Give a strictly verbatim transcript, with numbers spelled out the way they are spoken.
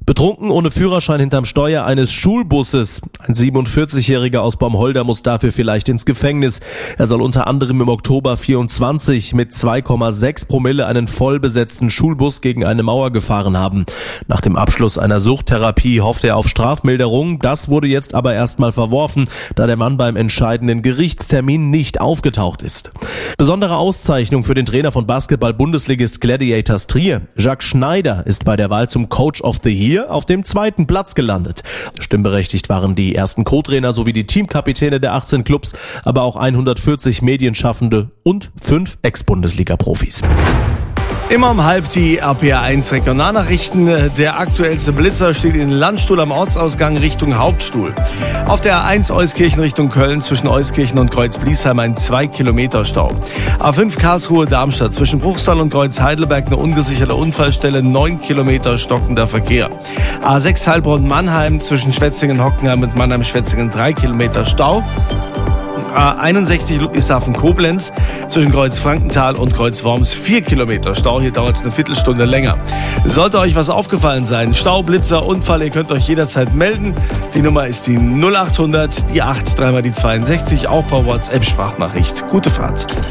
Betrunken ohne Führerschein hinterm Steuer eines Schulbusses. Ein siebenundvierzigjähriger aus Baumholder muss dafür vielleicht ins Gefängnis. Er soll unter anderem im Oktober vierundzwanzig mit zwei Komma sechs Promille einen vollbesetzten Schulbus gegen eine Mauer gefahren haben. Nach dem Abschluss einer Suchttherapie hoffte er auf Strafmilderung. Das wurde jetzt aber erstmal verworfen, da der Mann beim entscheidenden Gerichtstermin nicht aufgetaucht ist. Besondere Auszeichnung für den Trainer von Basketball-Bundesligist Gladiators Trier. Jacques Schneider ist bei der Wahl zum Coach of the Year auf dem zweiten Platz gelandet. Stimmberechtigt waren die ersten Co-Trainer sowie die Teamkapitäne der achtzehn Clubs, aber auch hundertvierzig Medienschaffende und fünf Ex-Bundesliga-Profis. Immer um halb die R P R eins Regionalnachrichten. Der aktuellste Blitzer steht in Landstuhl am Ortsausgang Richtung Hauptstuhl. Auf der A eins Euskirchen Richtung Köln zwischen Euskirchen und Kreuz-Bliesheim ein zwei Kilometer Stau. A fünf Karlsruhe-Darmstadt zwischen Bruchsal und Kreuz-Heidelberg eine ungesicherte Unfallstelle, neun Kilometer stockender Verkehr. A sechs Heilbronn-Mannheim zwischen Schwetzingen-Hockenheim und Mannheim-Schwetzingen drei Kilometer Stau. A einundsechzig Ludwigshafen-Koblenz zwischen Kreuz-Frankenthal und Kreuz-Worms vier Kilometer Stau. Hier dauert es eine Viertelstunde länger. Sollte euch was aufgefallen sein, Stau, Blitzer, Unfall, ihr könnt euch jederzeit melden. Die Nummer ist die null achthundert, die acht, dreimal die zweiundsechzig, auch per WhatsApp-Sprachnachricht. Gute Fahrt.